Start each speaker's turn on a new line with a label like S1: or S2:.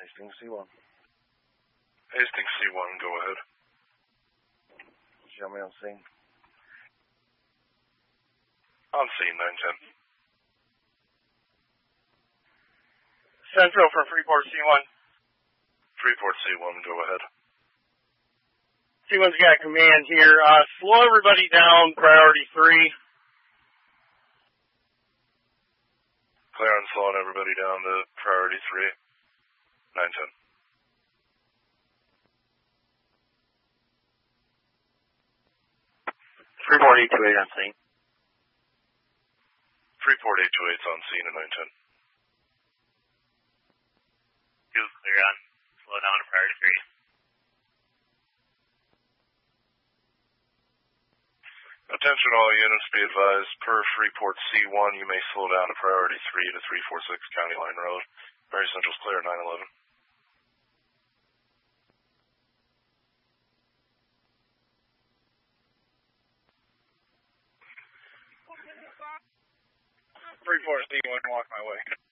S1: Hastings C1.
S2: Hastings C1, go ahead.
S1: Show me on scene.
S2: On scene, 910.
S3: Central for Freeport C1.
S2: Freeport C1, go ahead.
S3: C1's got command here. Slow everybody down, priority 3.
S2: Clear on slowing everybody down to priority 3. 910.
S3: Freeport 828 on scene.
S2: Freeport 828's on scene at 910.
S4: Clear on. Slow down to priority 3.
S2: Attention all units, be advised, per Freeport C1, you may slow down to priority 3 to 346 County Line Road. Mary Central's clear at 911.
S3: Freeport C1, walk my way.